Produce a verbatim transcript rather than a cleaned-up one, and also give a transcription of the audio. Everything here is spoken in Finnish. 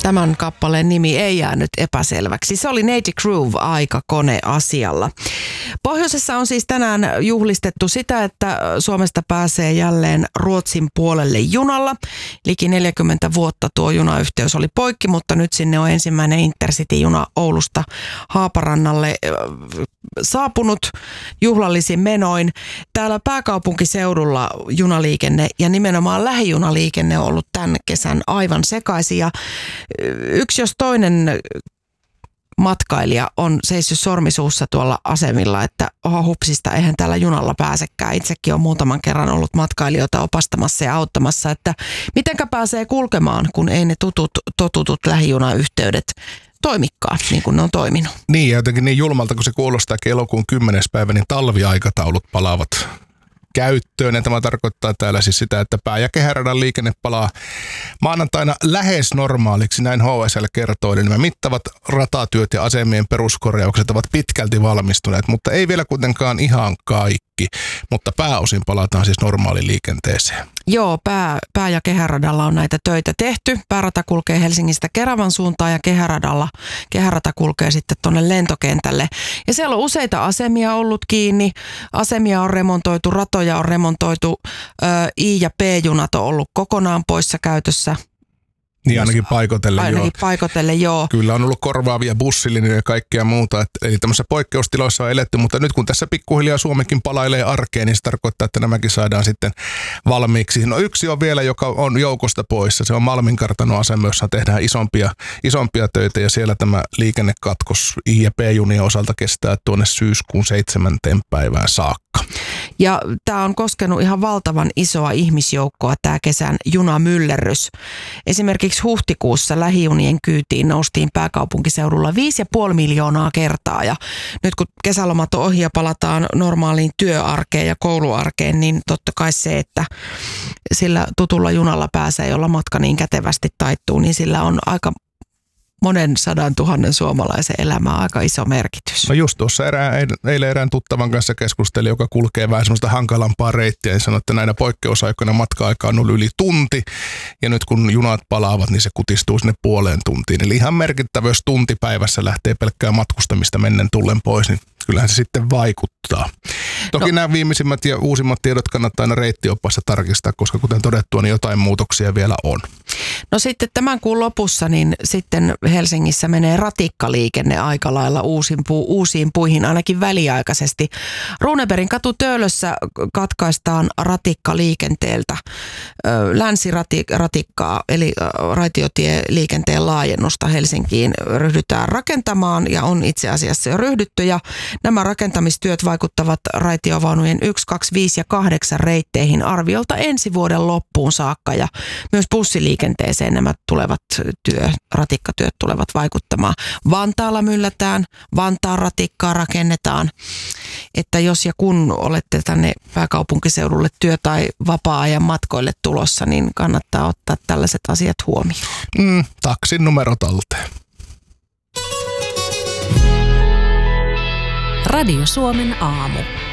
tämän kappaleen nimi ei jäänyt epäselväksi. Se oli Naty Groove aikakone asialla. Pohjoisessa on siis tänään juhlistettu sitä, että Suomesta pääsee jälleen Ruotsin puolelle junalla. Liki neljäkymmentä vuotta tuo junayhteys oli poikki, mutta nyt sinne on ensimmäinen Intercity-juna Oulusta Haaparannalle saapunut juhlallisin menoin. Täällä pääkaupunkiseudulla junaliikenne ja nimenomaan lähijunaliikenne on ollut tämän kesän aivan sekaisin. Ja yksi jos toinen matkailija on seissyt sormisuussa tuolla asemilla, että oho hupsista, eihän täällä junalla pääsekään. Itsekin on muutaman kerran ollut matkailijoita opastamassa ja auttamassa, että mitenkä pääsee kulkemaan, kun ei ne tutut, totutut lähijunayhteydet toimikaan niin kuin ne on toiminut. Niin, ja jotenkin niin julmalta, kun se kuulostaa elokuun kymmenes päivä, niin talviaikataulut palaavat käyttöön. Ja tämä tarkoittaa täällä siis sitä, että pää- ja kehäradan liikenne palaa maanantaina lähes normaaliksi, näin H S L kertoo. Eli nämä mittavat ratatyöt ja asemien peruskorjaukset ovat pitkälti valmistuneet, mutta ei vielä kuitenkaan ihan kaikki. Mutta pääosin palataan siis normaaliin liikenteeseen. Joo, pää, pää- ja kehäradalla on näitä töitä tehty. Päärata kulkee Helsingistä Keravan suuntaan ja kehäradalla, kehärata kulkee sitten tuonne lentokentälle. Ja siellä on useita asemia ollut kiinni. Asemia on remontoitu, ratoja on remontoitu. Ö, I- ja P-junat on ollut kokonaan poissa käytössä. Niin ainakin paikotelle, ainakin joo. paikotelle, joo. Kyllä on ollut korvaavia bussilinjoja ja kaikkea muuta. Että, eli tämmöisissä poikkeustiloissa on eletty, mutta nyt kun tässä pikkuhiljaa Suomikin palailee arkeen, niin se tarkoittaa, että nämäkin saadaan sitten valmiiksi. No yksi on vielä, joka on joukosta poissa. Se on Malminkartanon asema, jossa tehdään isompia, isompia töitä ja siellä tämä liikennekatkos I- ja P-junien osalta kestää tuonne syyskuun seitsemänteen päivään saakka. Ja tämä on koskenut ihan valtavan isoa ihmisjoukkoa tämä kesän junamyllerrys. Esimerkiksi huhtikuussa lähijunien kyytiin noustiin pääkaupunkiseudulla viisi pilkku viisi miljoonaa kertaa. Ja nyt kun kesälomat on ohi ja palataan normaaliin työarkeen ja kouluarkeen, niin totta kai se, että sillä tutulla junalla pääsee, jolla matka niin kätevästi taittuu, niin sillä on aika monen sadan tuhannen suomalaisen elämä aika iso merkitys. No just tuossa erään, eilen erään tuttavan kanssa keskustelin, joka kulkee vähän semmoista hankalampaa reittiä, ja sanoi, että näinä poikkeusaikoina matka-aika on ollut yli tunti, ja nyt kun junat palaavat, niin se kutistuu sinne puoleen tuntiin. Eli ihan merkittävä, jos tunti päivässä lähtee pelkkää matkustamista mennen tullen pois, niin kyllähän se sitten vaikuttaa. Toki no. nämä viimeisimmät ja uusimmat tiedot kannattaa aina reittioppaassa tarkistaa, koska kuten todettua, niin jotain muutoksia vielä on. No sitten tämän kuun lopussa, niin sitten Helsingissä menee ratikkaliikenne aika lailla uusiin, puu, uusiin puihin, ainakin väliaikaisesti. Runebergin katu Töölössä katkaistaan ratikkaliikenteeltä länsiratikkaa, eli raitiotieliikenteen laajennusta Helsinkiin ryhdytään rakentamaan ja on itse asiassa jo ryhdytty. Ja nämä rakentamistyöt vaikuttavat raitiovaunujen yksi, kaksi, viisi ja kahdeksan reitteihin arviolta ensi vuoden loppuun saakka ja myös bussiliikenteeseen nämä tulevat työ, ratikkatyöt tulevat vaikuttamaan. Vantaalla myllätään, Vantaan ratikkaa rakennetaan, että jos ja kun olette tänne pääkaupunkiseudulle työ- tai vapaa-ajan matkoille tulossa, niin kannattaa ottaa tällaiset asiat huomioon. Mm, taksin numero talteen. Radio Suomen aamu.